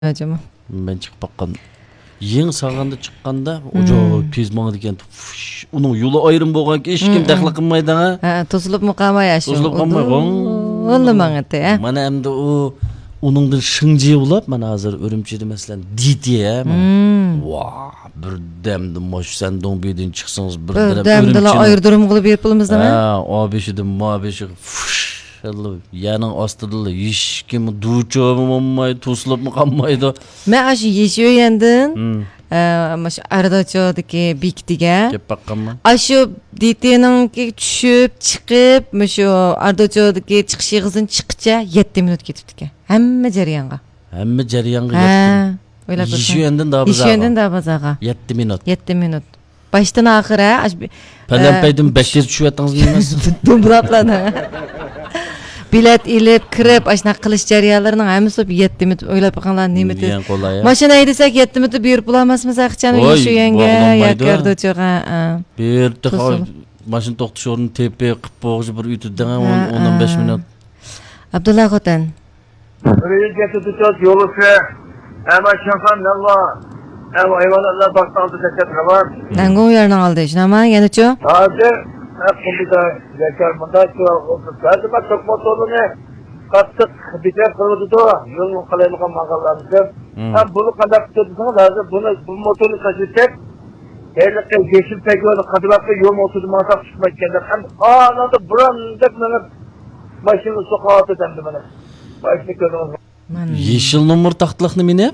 acaba? Ben çıkıp bakkan. Yen sağanda çıkkanda ojo tez mağa degen. Onun yolu ayrım bolgan ki hiç kim taklıq qılmaydı ha. Ha, tozulup mu qalmay aşın. Tozulup qalmay. Onu mağıtı ha. Mana emdi o onundan şıngcı bulap mana hazır örümçedi meselen diti ya. Vaa bir demdi moş sen don birden çıksanız bir demdi la ayırdım qılıp berip pulumuzda mı? Ha, o beşidi ma beşi. Yanın astıdılı hiç kim duçoğum olmaydı, tuzlup mu kalmaydı. Ben aşı yeşi öğrendin. Maş arada çoğdaki biktige. Kep bakkan mı? Aşı ditinin ki düşüp çıkıp maşı arada çoğdaki çıkışı kızın çıkıca 7 minut ketipdike. Hemme jaryanğa. Hemme jaryanğa yettim. Yeşi öğrendin daha bazağa. Yeşi öğrendin daha bazağa. 7 minut. 7 minut. Baştan ahıra. Pəllənpəydim bəkdir düşüp etdiniz bilmez. Dumbraplanı. Bilet ilip kirip aşna kılış jariyalarının hamısı 7 minut oylap bakkanlar nimeti. Maşina edesek 7 minut bir bulamazmız akçanı yeşu yenge yakardı çoğa. Bir tığa maşin toqtuş orun tepe qıp boğucu bir ütüdden 10-15 minut. Abdullah Khotan. Öyle getirdik yolu se. Ama şafan Allah. Ama hayvanlar baktaldı tekrar var. Nango uyarını aldı işte ama yani ço. Hazır. Kumda geçer bunda çoğu. Sadece çok motorlu ne? Kattık biter kırıldı da yolun kalaylığa mağazalarımızı. Hem bunu kadar tutuyorsanız lazım. Bu motorunu taşıyacak. Eğerlikle yeşil pekyonu kadılakta yol motoru mağazak çıkmak kendiler. Hem anladı burandık bana başını sokağa atıdandı bana. Başını gördünüz. Yeşil numur taxtılıqını minep?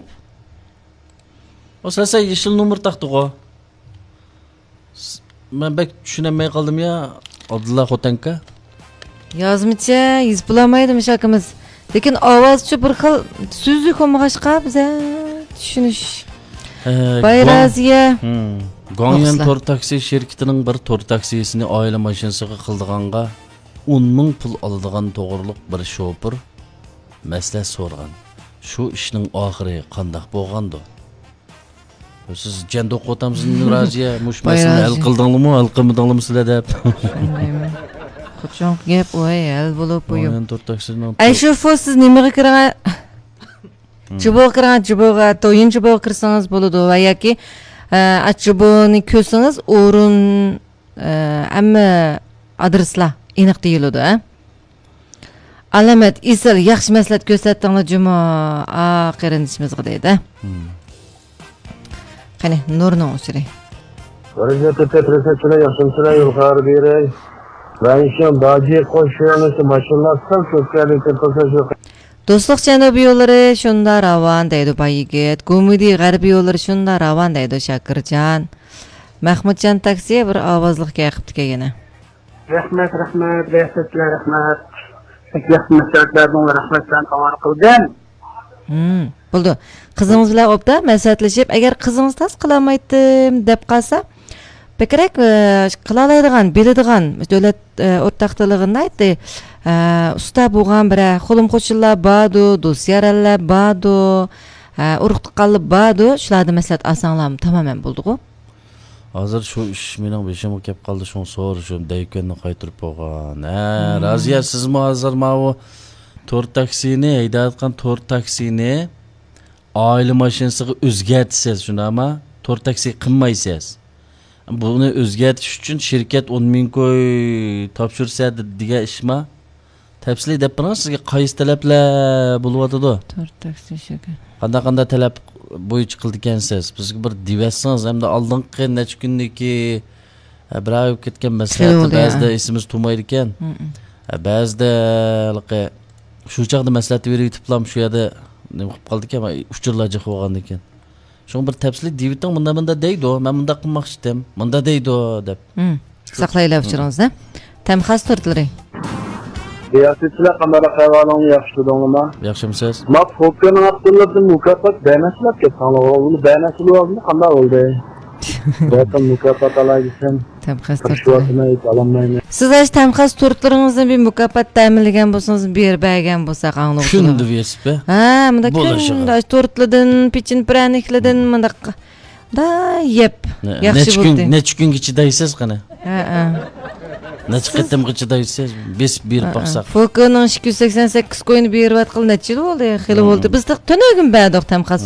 O sen yeşil numur taxtık o. Ben bek düşünemeye kaldım ya Abdullah Khotanka. Yazmışça iz bulamaydım şakımız. Lekin avazçı bir xil sözlük olmağaşqa bize düşünüş. Bayraziye. Ganyan tor taksi şirketinin bir tor taksisini aile maşinasiga qildiğanga 10 ming pul aladigan to'g'riliq bir şoför mas'ala so'rgan. Şu ishning oxiri qandaq bo'lgandi? Siz janda o'qitamsizmi Raziya? Mush masalani hal qildingmi, hal qilmadingmi sizlar deb. Qachon gap o'y hal bo'lib qo'yib. Men tor taksini. Ay şoför siz nimaga kirgan? Chiboga to'yin chiboga kirsangiz bo'ladi va yoki achiboni ko'rsangiz o'rin hamma adreslar aniq deyiladi, ha? Alamat isl yaxshi maslahat ko'rsatdinglar juma qirinishimizga deydi. Qani nurni o'chiri. Vaziyatda tetrasachlar yaxshilar yuqori beray. Ben ishim baji qo'shganisi mashinalar ko'pkalik tetrasachlar. Do'stlik janubiy yo'llari shunda ravon deydi Bayigit. G'umidi g'arbiy yo'llari shunda ravon deydi Shakirjon. Mahmudjon taksi bir ovozliqga yiqibdi kelgani. Rahmat, rahmat. Yaxshilardan rahmatdan xabar qilgan. Bo'ldi. Qizingiz bilan o'pda maslahatlashib, agar qizingiz tas qilolmaydim deb qolsa, bekrak qila oladigan, biladigan davlat o'rtaqchiligini aytdi. Usta bo'lgan bir qo'lim qo'shillar badu, do'styaralar badu, urug' tuqqanlar badu, shularni maslahat olsanglarmi tamamen bo'ldi-ku. Hozir shu ish mening beshimga kelib qoldi, shuni so'rashim, daykanni qaytirib qo'ygan. Raziya sizmi hozir mana tor taksini, haydayotgan tor taksini oila mashinasiga o'zgartisiz, shunami? Tor taksi qilmaysiz. Buni o'zgartish uchun shirkat 10 ming qo'y topshirsa degan ishmi? Tafsili deb bilan sizga qaysi talablar bo'lyotidi? Tor taksi shirkat. Qanday talab bo'yicha qildi ekansiz? Bizga bir devasangiz hamda oldingi necha kundagi bir oy ketgan maslahatni ba'zida isimiz turmaydi ekan. Ba'zida shu chaqda maslahat berib yetiblam shu yerda nima qilib qoldi ekan, uchurlarga qo'ygan ekan. Shuni bir tafsili deviting bunda deydi, men bunda qilmoqchi edim, bunda deydi deb. Saqlaylar uchuringizni. Tamxas turtlari. Siyasetçiler kamera hayvanını yapıştırdığında. Yaxshimisiz? Mak Fokya'nın Abdullah'ın mükafat beğenesiler ki sana onu beğenesiler oldu kanday oldu. Zaten mükafat alaydısan. Tamxas turtlari. Siz aş tamxas turtlaringizni bir mükafat ta'minlagan bo'lsangiz, berbagan bo'lsa qanday bo'ladi? Shunda versip. Ha, bunda kunda turtladan, pechin pranikladan bunda da yeb. Yaxshi bo'ldi. Necha kunga chidaysiz qani? Ha. Neçə qitimqi chidaysiz? Besib berib baqsaq. Foko'ning 288 ko'yini berib atqil necha yil bo'ldi? Xili bo'ldi. Biz tönögün bədik tam xas